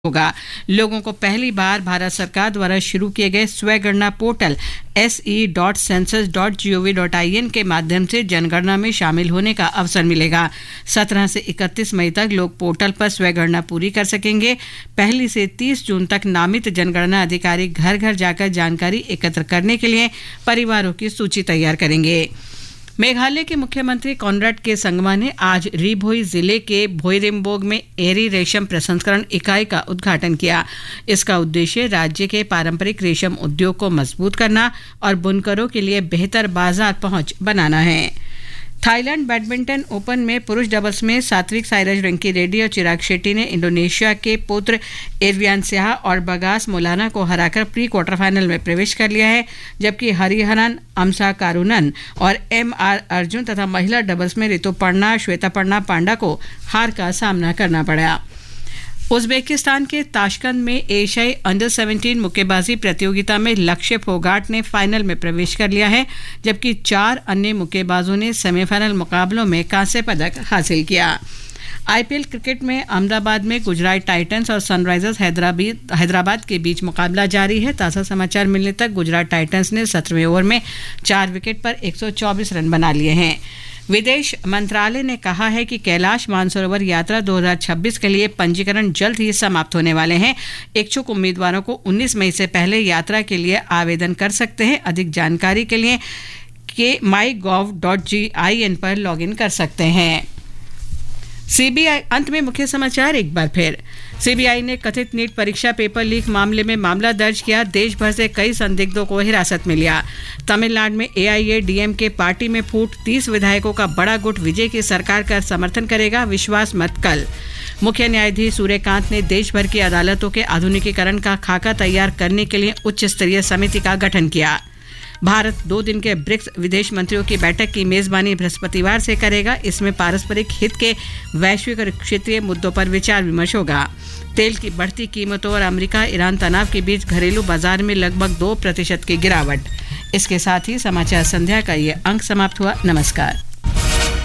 होगा। लोगों को पहली बार भारत सरकार द्वारा शुरू किए गए स्वगणना पोर्टल se.census.gov.in के माध्यम से जनगणना में शामिल होने का अवसर मिलेगा। 17 से 31 मई तक लोग पोर्टल पर स्वगणना पूरी कर सकेंगे। पहली से 30 जून तक नामित जनगणना अधिकारी घर घर जाकर जानकारी एकत्र करने के लिए परिवारों की सूची तैयार करेंगे। मेघालय के मुख्यमंत्री कॉनराड के संगमा ने आज री-भोई जिले के भोईरिम्बोग में एरी रेशम प्रसंस्करण इकाई का उद्घाटन किया। इसका उद्देश्य राज्य के पारंपरिक रेशम उद्योग को मजबूत करना और बुनकरों के लिए बेहतर बाजार पहुंच बनाना है। थाईलैंड बैडमिंटन ओपन में पुरुष डबल्स में सात्विक साईराज रंकी रेड्डी और चिराग शेट्टी ने इंडोनेशिया के पुत्र एरवियान स्याह और बगास मोलाना को हराकर प्री क्वार्टर फाइनल में प्रवेश कर लिया है, जबकि हरिहरन अमसा कारुनन और एम.आर. अर्जुन तथा महिला डबल्स में ऋतुपर्णा श्वेतापर्णा पांडा को हार का सामना करना पड़ा। उज्बेकिस्तान के ताशकंद में एशियाई अंडर 17 मुक्केबाजी प्रतियोगिता में लक्ष्य फोगाट ने फाइनल में प्रवेश कर लिया है, जबकि 4 अन्य मुक्केबाजों ने सेमीफाइनल मुकाबलों में कांस्य पदक हासिल किया। आईपीएल क्रिकेट में अहमदाबाद में गुजरात टाइटंस और सनराइजर्स हैदराबाद के बीच मुकाबला जारी है। ताज़ा समाचार मिलने तक गुजरात टाइटंस ने 17वें ओवर में 4 विकेट पर 124 रन बना लिए हैं। विदेश मंत्रालय ने कहा है कि कैलाश मानसरोवर यात्रा 2026 के लिए पंजीकरण जल्द ही समाप्त होने वाले हैं। इच्छुक उम्मीदवारों को 19 मई से पहले यात्रा के लिए आवेदन कर सकते हैं। अधिक जानकारी के लिए mygov.in पर लॉगिन कर सकते हैं। सीबीआई अंत में मुख्य समाचार एक बार फिर। सीबीआई ने कथित नीट परीक्षा पेपर लीक मामले में मामला दर्ज किया। देश भर से कई संदिग्धों को हिरासत में लिया। तमिलनाडु में एआईएडीएमके पार्टी में फूट, 30 विधायकों का बड़ा गुट विजय की सरकार का समर्थन करेगा, विश्वास मत कल। मुख्य न्यायाधीश सूर्यकांत ने देश भर की अदालतों के आधुनिकीकरण का खाका तैयार करने के लिए उच्च स्तरीय समिति का गठन किया। भारत 2 दिन के ब्रिक्स विदेश मंत्रियों की बैठक की मेजबानी बृहस्पतिवार से करेगा। इसमें पारस्परिक हित के वैश्विक और क्षेत्रीय मुद्दों पर विचार विमर्श होगा। तेल की बढ़ती कीमतों और अमेरिका ईरान तनाव के बीच घरेलू बाजार में लगभग 2% की गिरावट। इसके साथ ही समाचार संध्या का ये अंक समाप्त हुआ। नमस्कार।